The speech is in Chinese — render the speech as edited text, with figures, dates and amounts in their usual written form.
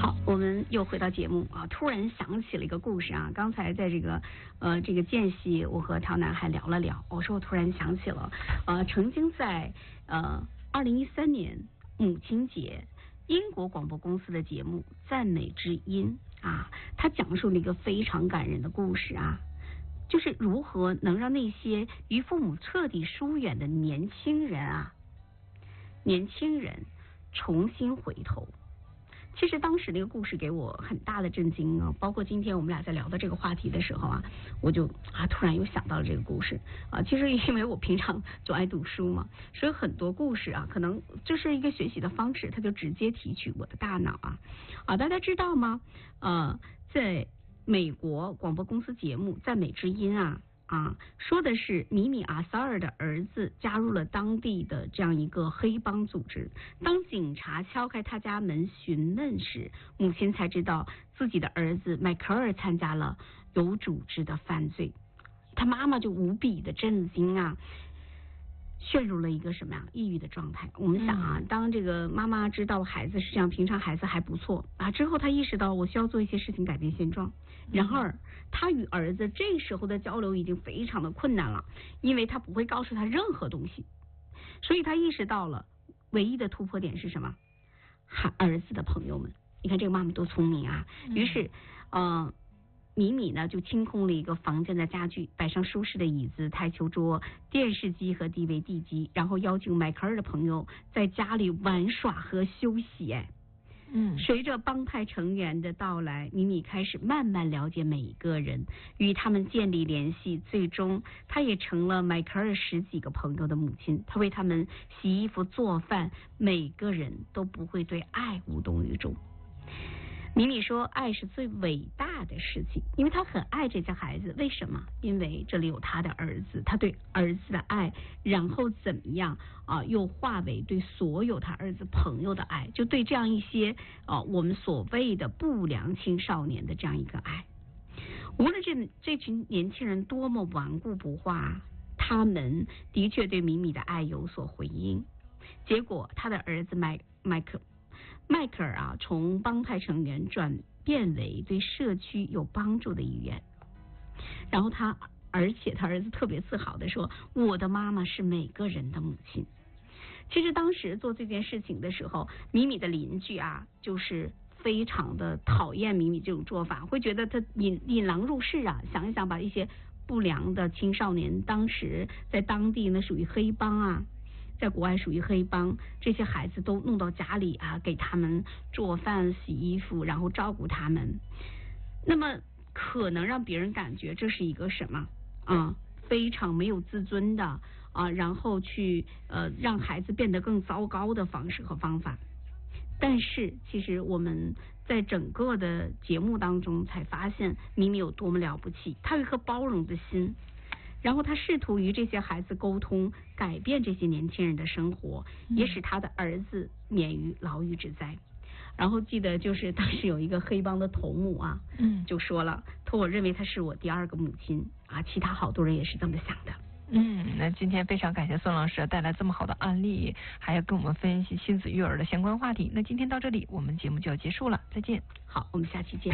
好，我们又回到节目啊，突然想起了一个故事啊。刚才在这个间隙，我和陶楠还聊了聊。我说我突然想起了曾经在2013年母亲节，英国广播公司的节目《赞美之音》啊，它讲述了一个非常感人的故事啊，就是如何能让那些与父母彻底疏远的年轻人重新回头。其实当时那个故事给我很大的震惊啊，包括今天我们俩在聊到这个话题的时候啊，我就突然又想到了这个故事啊。其实因为我平常就爱读书嘛，所以很多故事啊，可能就是一个学习的方式，它就直接提取我的大脑啊。大家知道吗？在美国广播公司节目《赞美之音》说的是米米阿萨尔的儿子加入了当地的这样一个黑帮组织。当警察敲开他家门询问时，母亲才知道自己的儿子迈克尔参加了有组织的犯罪。他妈妈就无比的震惊陷入了一个什么呀抑郁的状态。我们想当这个妈妈知道孩子实际上平常孩子还不错之后，他意识到我需要做一些事情改变现状。然而他与儿子这时候的交流已经非常的困难了，因为他不会告诉他任何东西，所以他意识到了唯一的突破点是什么？儿子的朋友们。你看这个妈妈多聪明于是米米呢就清空了一个房间的家具，摆上舒适的椅子、台球桌、电视机和 DVD 机，然后邀请迈克尔的朋友在家里玩耍和休息。随着帮派成员的到来，米米开始慢慢了解每一个人，与他们建立联系，最终她也成了迈克尔10几个朋友的母亲。她为他们洗衣服做饭，每个人都不会对爱无动于衷。米米说爱是最伟大的事情，因为他很爱这些孩子。为什么？因为这里有他的儿子，他对儿子的爱，然后怎么样又化为对所有他儿子朋友的爱，就对这样一些我们所谓的不良青少年的这样一个爱。无论这群年轻人多么顽固不化，他们的确对米米的爱有所回应。结果他的儿子迈克尔从帮派成员转变为对社区有帮助的一员。然后而且他儿子特别自豪地说，我的妈妈是每个人的母亲。其实当时做这件事情的时候，米米的邻居就是非常的讨厌米米这种做法，会觉得他引狼入室想一想，把一些不良的青少年，当时在当地呢属于黑帮在国外属于黑帮，这些孩子都弄到家里给他们做饭、洗衣服，然后照顾他们。那么可能让别人感觉这是一个什么非常没有自尊的然后去让孩子变得更糟糕的方式和方法。但是其实我们在整个的节目当中才发现米米有多么了不起，他有一颗包容的心，然后他试图与这些孩子沟通，改变这些年轻人的生活，也使他的儿子免于牢狱之灾。然后记得就是当时有一个黑帮的头目就说了，我认为他是我第二个母亲其他好多人也是这么想的。 那今天非常感谢孙老师带来这么好的案例，还要跟我们分析亲子育儿的相关话题。那今天到这里，我们节目就要结束了，再见。 好，我们下期见。